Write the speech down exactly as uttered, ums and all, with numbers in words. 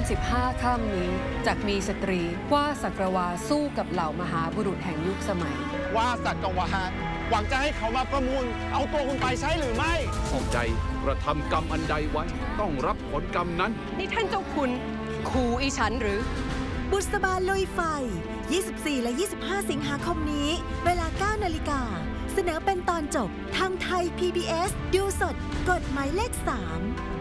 สิบห้าค่ำนี้จักมีสตรีว่าสักรวาสู้กับเหล่ามหาบุรุษแห่งยุคสมัยว่าสักวาหวังจะให้เขามาประมูลเอาตัวคุณไปใช้หรือไม่ผู้ใดกระทำกรรมอันใดไว้ต้องรับผลกรรมนั้นนี่ท่านเจ้าคุณขู่อีฉันหรือบุษบาลุยไฟยี่สิบสี่และยี่สิบห้าสิงหาคมนี้เวลาเก้านาฬิกาเสนอเป็นตอนจบทางไทย พี บี เอส ดูสดกดหมายเลขสาม